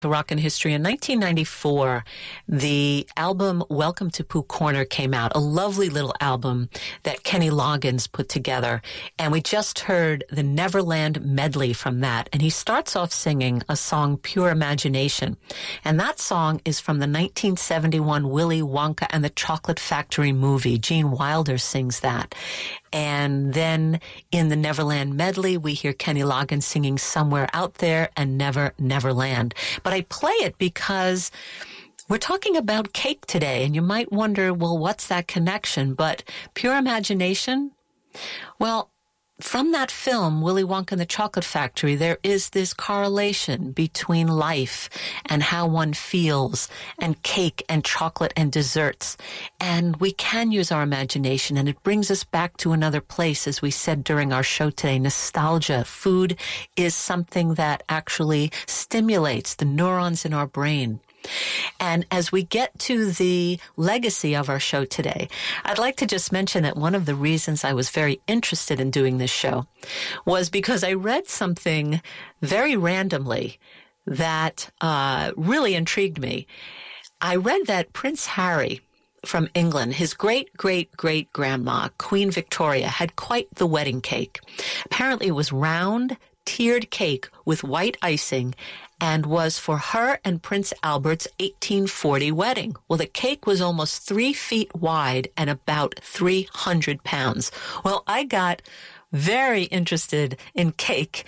to Rock and History. In 1994, the album Welcome to Pooh Corner came out, a lovely little album that Kenny Loggins put together. And we just heard the Neverland medley from that. And he starts off singing a song, Pure Imagination. And that song is from the 1971 Willy Wonka and the Chocolate Factory movie. Gene Wilder sings that. And then in the Neverland medley, we hear Kenny Loggins singing Somewhere Out There and Never, Neverland. But I play it because we're talking about cake today, and you might wonder, well, what's that connection? But Pure Imagination, well, from that film, Willy Wonka and the Chocolate Factory, there is this correlation between life and how one feels, and cake and chocolate and desserts. And we can use our imagination, and it brings us back to another place, as we said during our show today, nostalgia. Food is something that actually stimulates the neurons in our brain. And as we get to the legacy of our show today, I'd like to just mention that one of the reasons I was very interested in doing this show was because I read something very randomly that really intrigued me. I read that Prince Harry from England, his great-great-great-grandma, Queen Victoria, had quite the wedding cake. Apparently it was round, tiered cake with white icing, and was for her and Prince Albert's 1840 wedding. Well, the cake was almost 3 feet wide and about 300 pounds. Well, I got very interested in cake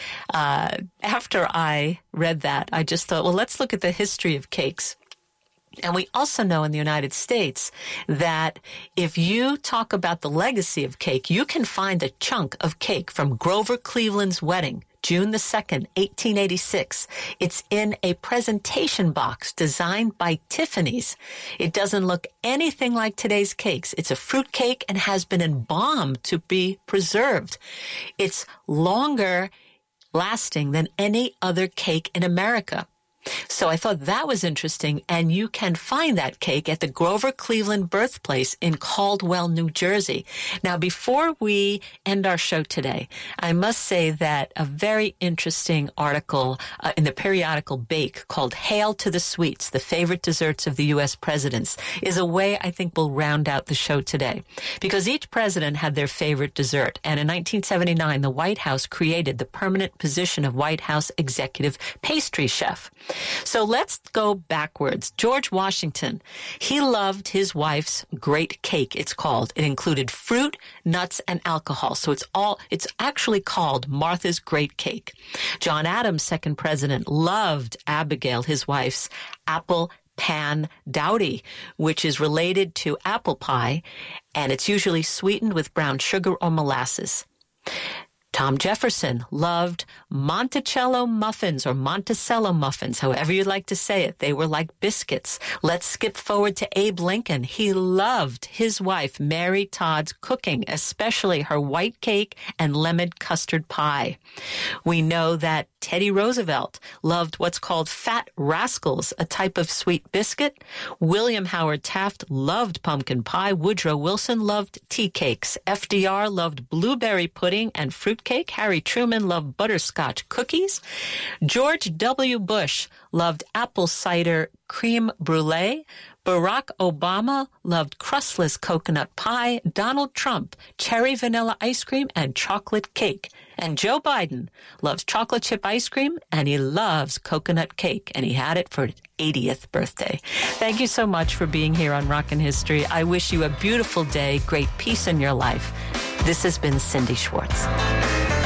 after I read that. I just thought, well, let's look at the history of cakes. And we also know in the United States that if you talk about the legacy of cake, you can find a chunk of cake from Grover Cleveland's wedding, June the 2nd, 1886. It's in a presentation box designed by Tiffany's. It doesn't look anything like today's cakes. It's a fruit cake and has been embalmed to be preserved. It's longer lasting than any other cake in America. So I thought that was interesting, and you can find that cake at the Grover Cleveland birthplace in Caldwell, New Jersey. Now, before we end our show today, I must say that a very interesting article in the periodical Bake called Hail to the Sweets, the favorite desserts of the U.S. presidents, is a way I think will round out the show today. Because each president had their favorite dessert, and in 1979, the White House created the permanent position of White House Executive Pastry Chef. So let's go backwards. George Washington, he loved his wife's great cake, it's called. It included fruit, nuts, and alcohol. So it's actually called Martha's Great Cake. John Adams, second president, loved Abigail, his wife's apple pan dowdy, which is related to apple pie, and it's usually sweetened with brown sugar or molasses. Tom Jefferson loved Monticello muffins or Monticello muffins, however you'd like to say it. They were like biscuits. Let's skip forward to Abe Lincoln. He loved his wife, Mary Todd's cooking, especially her white cake and lemon custard pie. We know that Teddy Roosevelt loved what's called Fat Rascals, a type of sweet biscuit. William Howard Taft loved pumpkin pie. Woodrow Wilson loved tea cakes. FDR loved blueberry pudding and fruit cake. Harry Truman loved butterscotch cookies. George W. Bush loved apple cider creme brulee. Barack Obama loved crustless coconut pie. Donald Trump, cherry vanilla ice cream and chocolate cake. And Joe Biden loves chocolate chip ice cream, and he loves coconut cake, and he had it for his 80th birthday. Thank you so much for being here on Rock and History. I wish you a beautiful day, great peace in your life. This has been Cindy Schwartz.